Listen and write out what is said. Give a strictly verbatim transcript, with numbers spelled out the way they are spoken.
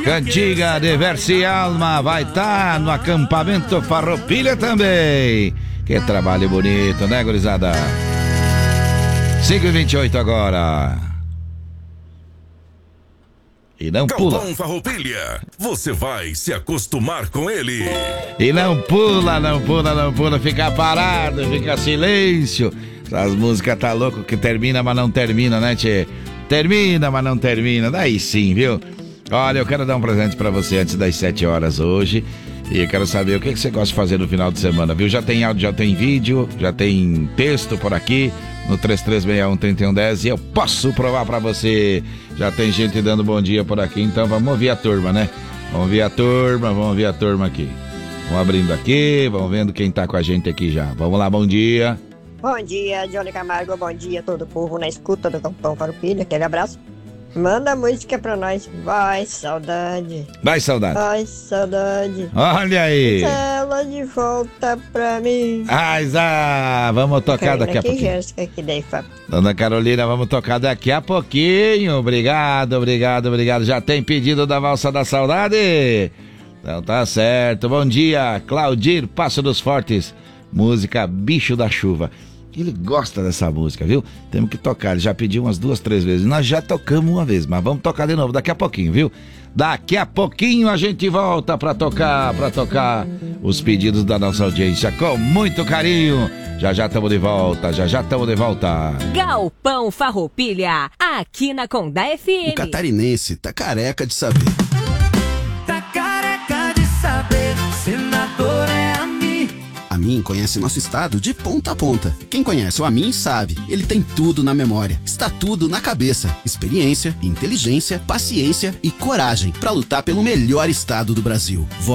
Cantiga de Verso e Alma vai estar tá no acampamento Farroupilha também. Que trabalho bonito, né, gurizada? cinco e vinte e oito agora. E não pula. Galpão Farroupilha, você vai se acostumar com ele. E não pula, não pula, não pula, fica parado, fica silêncio. As músicas tá louco que termina, mas não termina, né, tchê? Termina, mas não termina, daí sim, viu? Olha, eu quero dar um presente pra você antes das sete horas hoje. E eu quero saber o que você gosta de fazer no final de semana, viu? Já tem áudio, já tem vídeo, já tem texto por aqui no três três seis um, três um um zero e eu posso provar pra você. Já tem gente dando bom dia por aqui, então vamos ouvir a turma, né? Vamos ouvir a turma, vamos ouvir a turma aqui. Vamos abrindo aqui, vamos vendo quem tá com a gente aqui já. Vamos lá, bom dia. Bom dia, Johnny Camargo, bom dia todo o povo na escuta do Galpão Farroupilha, aquele abraço. Manda a música pra nós. Vai, saudade. Vai, saudade. Vai, saudade. Olha aí. Ela de volta pra mim. Ai, Zá, vamos tocar Carolina daqui a que pouquinho. Jéssica, que daí, Fábio. Dona Carolina, vamos tocar daqui a pouquinho. Obrigado, obrigado, obrigado. Já tem pedido da Valsa da Saudade? Então tá certo. Bom dia, Claudir Passo dos Fortes. Música Bicho da Chuva. Ele gosta dessa música, viu? Temos que tocar, ele já pediu umas duas, três vezes. Nós já tocamos uma vez, mas vamos tocar de novo daqui a pouquinho, viu? Daqui a pouquinho a gente volta pra tocar, pra tocar os pedidos da nossa audiência com muito carinho. Já já estamos de volta, já já estamos de volta. Galpão Farroupilha, aqui na Condá F M. O catarinense tá careca de saber. Tá careca de saber, senador é a mim. A Amin conhece nosso estado de ponta a ponta. Quem conhece o Amin sabe, ele tem tudo na memória, está tudo na cabeça. Experiência, inteligência, paciência e coragem para lutar pelo melhor estado do Brasil.